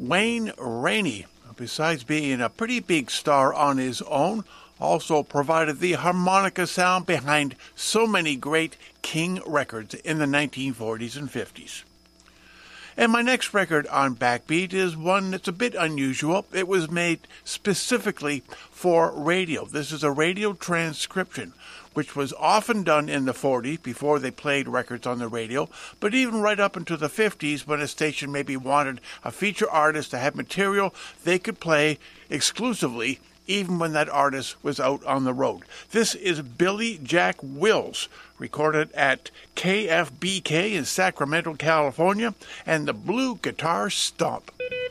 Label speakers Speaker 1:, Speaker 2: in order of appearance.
Speaker 1: Wayne Rainey, besides being a pretty big star on his own, also provided the harmonica sound behind so many great King records in the 1940s and 50s. And my next record on Backbeat is one that's a bit unusual. It was made specifically for radio. This is a radio transcription, which was often done in the 40s before they played records on the radio, but even right up into the 50s when a station maybe wanted a feature artist to have material they could play exclusively even when that artist was out on the road. This is Billy Jack Wills, recorded at KFBK in Sacramento, California, and the Blue Guitar Stomp.